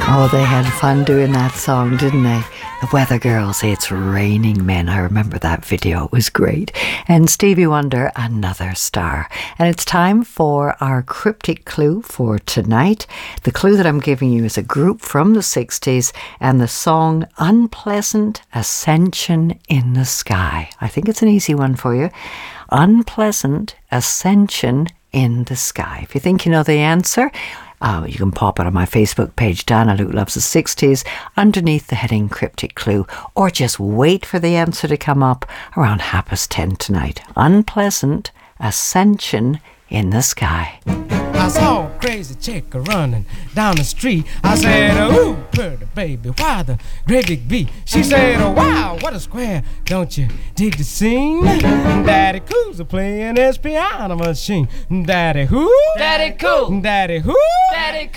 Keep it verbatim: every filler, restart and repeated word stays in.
Oh, they had fun doing that song, didn't they? The Weather Girls, It's Raining Men. I remember that video. It was great. And Stevie Wonder, Another Star. And it's time for our cryptic clue for tonight. The clue that I'm giving you is a group from the sixties and the song Unpleasant Ascension in the Sky. I think it's an easy one for you. Unpleasant Ascension in the Sky. If you think you know the answer, Uh, you can pop it on my Facebook page, Dana Luke Loves the sixties, underneath the heading Cryptic Clue, or just wait for the answer to come up around half past ten tonight. Unpleasant Ascension in the Sky. I saw a crazy chick running down the street. I said, ooh, pretty baby, why the great big beat? She said, oh, wow, what a square. Don't you dig the scene? Daddy Cool's playing his piano machine. Daddy who? Daddy Cool. Daddy who? Daddy Cool.